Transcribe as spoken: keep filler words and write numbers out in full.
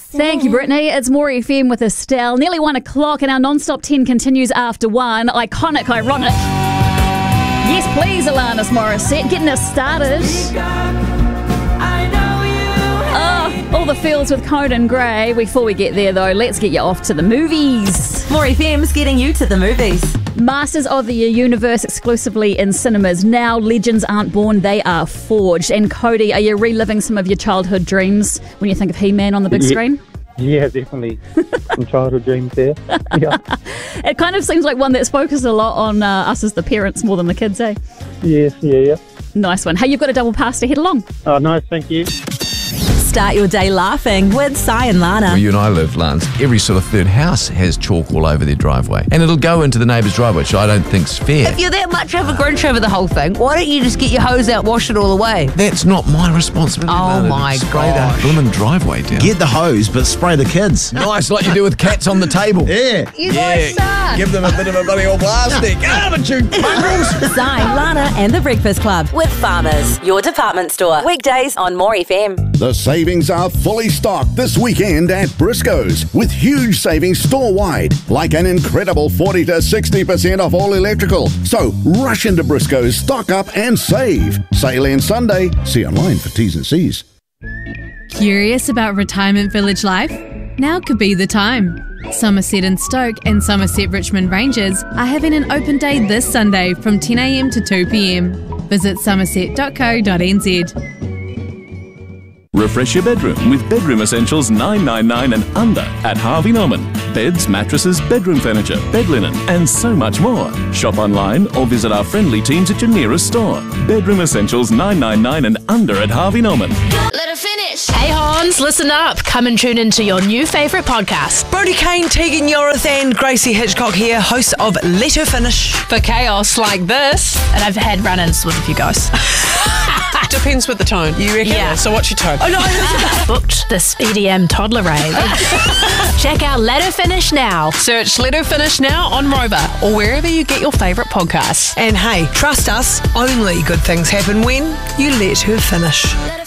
Thank you, Brittany. It's More F M with Estelle. Nearly one o'clock and our non-stop ten continues after one. Iconic, ironic. Yes, please, Alanis Morissette. Getting us started. Oh, all the feels with Conan Gray. Before we get there, though, let's get you off to the movies. More F M's getting you to the movies. Masters of the Universe exclusively in cinemas. Now legends aren't born, they are forged. And Cody, are you reliving some of your childhood dreams when you think of He-Man on the big yeah, screen? Yeah, definitely. Some childhood dreams there. Yeah. It kind of seems like one that's focused a lot on uh, us as the parents more than the kids, eh? Yes, yeah, yeah. Nice one. Hey, you've got a double pass to head along. Oh, nice, thank you. Start your day laughing with Si and Lana. Where you and I live, Lance, every sort of third house has chalk all over their driveway. And it'll go into the neighbour's driveway, which I don't think's fair. If you're that much of a Grinch over the whole thing, why don't you just get your hose out, wash it all away? That's not my responsibility. Oh, Lana, my Spray gosh. that blooming driveway down. Get the hose, but spray the kids. Nice, like you do with cats on the table. Yeah. You guys suck. Give them a bit of a bloody old plastic. Get out of it, you mongrels. Si, Lana and the Breakfast Club with Farmers, your department store. Weekdays on More F M. The savings are fully stocked this weekend at Briscoe's with huge savings store-wide, like an incredible forty to sixty percent off all electrical. So rush into Briscoe's, stock up and save. Sale ends Sunday. See online for T's and C's. Curious about retirement village life? Now could be the time. Somerset and Stoke and Somerset Richmond Rangers are having an open day this Sunday from ten a m to two p m. Visit somerset dot co dot n z. Refresh your bedroom with Bedroom Essentials nine ninety-nine and under at Harvey Norman. Beds, mattresses, bedroom furniture, bed linen, and so much more. Shop online or visit our friendly teams at your nearest store. Bedroom Essentials nine ninety-nine and under at Harvey Norman. Let her finish. Hey Hans, listen up. Come and tune into your new favourite podcast. Brodie Kane, Tegan Yorith and Gracie Hitchcock here, hosts of Let Her Finish. For chaos like this. And I've had run-ins with a few guys. Depends with the tone. You reckon? Yeah. So what's your tone? Oh no, booked this E D M toddler rave. Check out Let Her Finish now. Search Let Her Finish now on Rover or wherever you get your favourite podcasts. And hey, trust us, only good things happen when you let her finish.